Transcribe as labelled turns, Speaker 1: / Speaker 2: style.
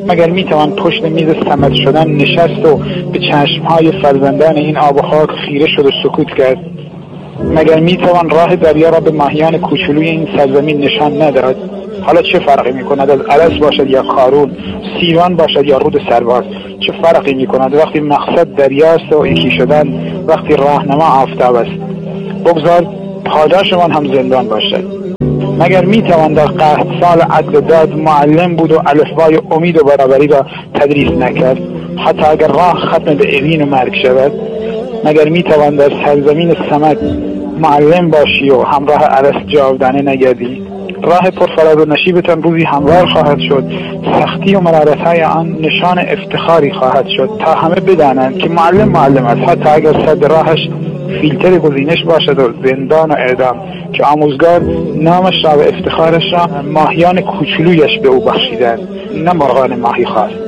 Speaker 1: مگر میتوان پشت میز صمد شدن نشست و به چشمهای فرزندان این آب و خاک خیره شد و سکوت کرد؟ مگر میتوان راه دریا را به ماهیان کوچولوی این سرزمین نشان نداد؟ حالا چه فرقی میکند از ارس باشد یا قارون، سیوان باشد یا رود سرباز؟ چه فرقی میکند وقتی مقصد دریاست و یکی شدن، وقتی راهنما آفتاب است؟ بگذار پاداشمان هم زندان باشد. مگر میتوان در قحط سال عدل داد معلم بود و الفبای امید و برابری را تدریس نکرد، حتی اگر راه ختم به اوین و مرگ شود؟ مگر میتوان در سرزمین صمد معلم باشی و همراه ارس جاودانه نگردی؟ راه پرفراز و نشیبتان روزی هموار خواهد شد، سختی و مرارت‌های آن نشان افتخاری خواهد شد تا همه بدانند که معلم است، حتی اگر صد راهش فیلتر گزینش باشد و زندان و اعدام، که آموزگار نامش را و افتخارش را ماهیان کوچولویش به او بخشیدند، نه مرغان ماهی خواست.